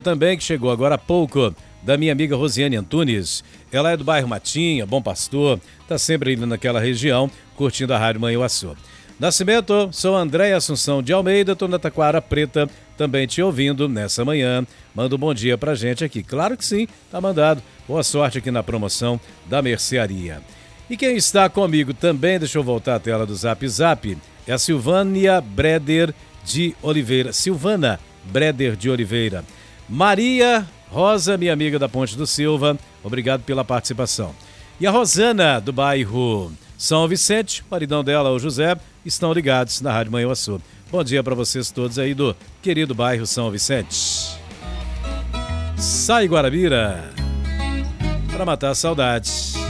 Também que chegou agora há pouco, da minha amiga Rosiane Antunes. Ela é do bairro Matinha, Bom Pastor, tá sempre indo naquela região, curtindo a Rádio Manhuaçu. Nascimento, sou Andréia Assunção de Almeida, tô na Taquara Preta, também te ouvindo nessa manhã. Manda um bom dia pra gente aqui. Claro que sim, tá mandado. Boa sorte aqui na promoção da mercearia. E quem está comigo também, deixa eu voltar à tela do Zap Zap, é a Silvânia Breder de Oliveira. Silvana Breder de Oliveira. Maria Rosa, minha amiga da Ponte do Silva, obrigado pela participação. E a Rosana, do bairro São Vicente, maridão dela, o José, estão ligados na Rádio Manhuaçu. Bom dia para vocês todos aí do querido bairro São Vicente. Sai Guarabira, para matar a saudade.